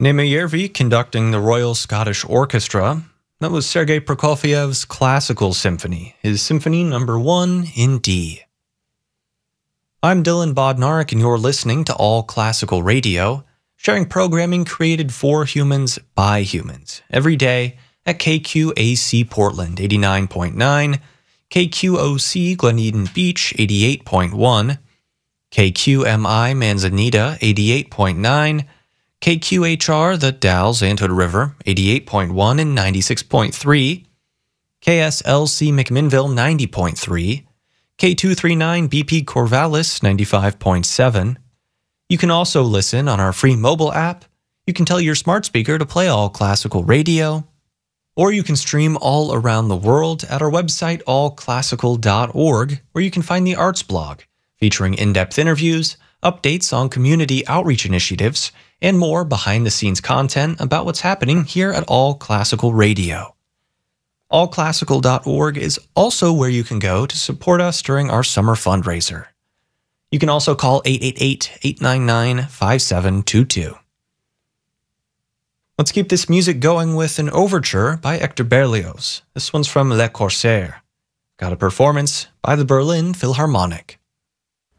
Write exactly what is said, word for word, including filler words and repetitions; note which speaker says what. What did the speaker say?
Speaker 1: Nemyervi conducting the Royal Scottish Orchestra. That was Sergei Prokofiev's Classical Symphony, his Symphony Number One in D. I'm Dylan Bodnarik, and you're listening to All Classical Radio, sharing programming created for humans by humans every day at K Q A C Portland eighty-nine point nine, K Q O C Glen Eden Beach eighty-eight point one, K Q M I Manzanita eighty-eight point nine, K Q H R The Dalles Antwood River eighty-eight point one and ninety-six point three, K S L C McMinnville ninety point three, K two thirty-nine B P Corvallis ninety-five point seven. You can also listen on our free mobile app. You can tell your smart speaker to play All Classical Radio, or you can stream all around the world at our website all classical dot org, where you can find the Arts blog, featuring in-depth interviews, updates on community outreach initiatives, and more behind-the-scenes content about what's happening here at All Classical Radio. all classical dot org is also where you can go to support us during our summer fundraiser. You can also call eight eight eight, eight nine nine, five seven two two. Let's keep this music going with an overture by Hector Berlioz. This one's from Le Corsaire. Got a performance by the Berlin Philharmonic.